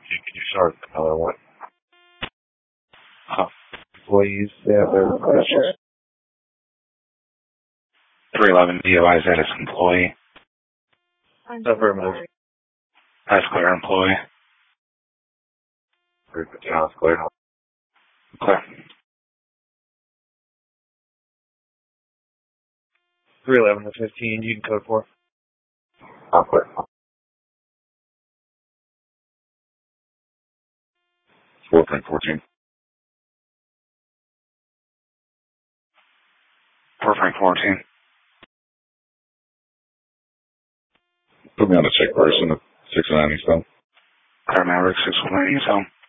Can you start another one? Employees, they have their questions. 311 DOI, is that his employee? Affirmative. That's clear, employee. Sounds clear. Clear. 311 to 15, you can code 4. I'm clear. 4.14. 4.14. Put me on a check person at 690 East Elm. Clear, Maverick 619, so.